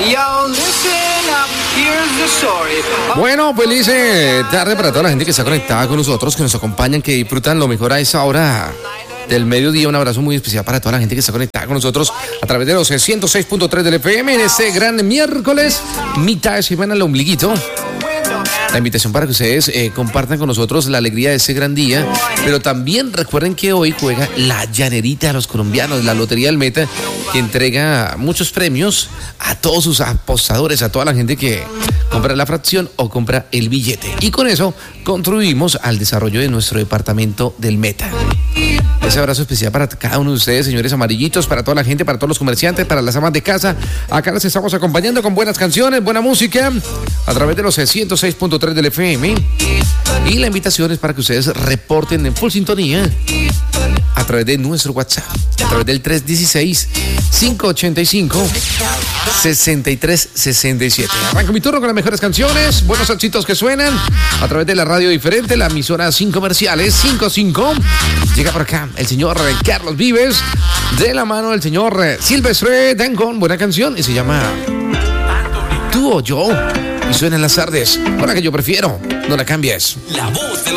Bueno, feliz tarde para toda la gente que está conectada con nosotros, que nos acompañan, que disfrutan lo mejor a esa hora del mediodía. Un abrazo muy especial para toda la gente que está conectada con nosotros a través de los 106.3 del FM en este gran miércoles, mitad de semana, el ombliguito. La invitación para que ustedes compartan con nosotros la alegría de ese gran día, pero también recuerden que hoy juega la llanerita de los colombianos, la Lotería del Meta, que entrega muchos premios a todos sus apostadores, a toda la gente que compra la fracción o compra el billete. Y con eso contribuimos al desarrollo de nuestro departamento del Meta. Ese abrazo especial para cada uno de ustedes, señores amarillitos, para toda la gente, para todos los comerciantes, para las amas de casa. Acá les estamos acompañando con buenas canciones, buena música, a través de los 106.3 del FM. Y la invitación es para que ustedes reporten en full sintonía a través de nuestro WhatsApp, a través del 316-585-6367. Arranco mi turno con las mejores canciones, buenos éxitos que suenan a través de la radio diferente, la emisora sin comerciales, 55. Llega por acá el señor Carlos Vives, de la mano del señor Silvestre Dangond, buena canción, y se llama Tú o Yo, y suena en las tardes, por la que yo prefiero, no la cambies. La voz de